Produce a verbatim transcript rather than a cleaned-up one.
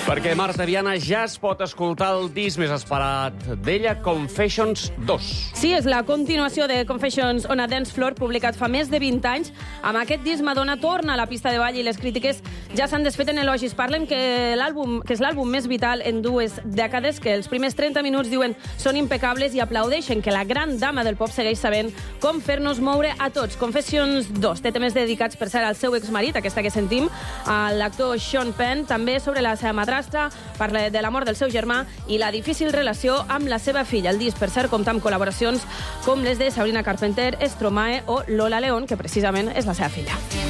Perquè Marta Viana ja es pot escoltar el disc més esperat d'ella, Confessions dos. Sí, és la continuació de Confessions on a Dance Floor, publicat fa més de vint anys. Amb aquest disc, Madonna torna a la pista de ball i les crítiques ja s'han desfet en elogis. Parlen que l'àlbum que és l'àlbum més vital en dues dècades, que els primers trenta minuts, diuen, són impecables i aplaudeixen que la gran dama del pop segueix sabent com fer-nos moure a tots. Confessions dos té temes dedicats, per cert, al seu exmarit, aquesta que sentim, a l'actor Sean Penn, també sobre la seva madrastra, parla de la mort del seu germà i la difícil relació amb la seva filla. El disc, per cert, compta amb col·laboracions com les de Sabrina Carpenter, Stromae o Lola León, que precisament és la seva filla.